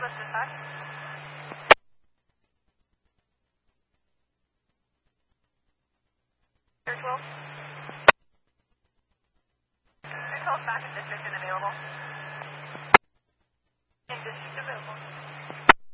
Southwest Dispatch. Air 12. Air 12 back in district and available.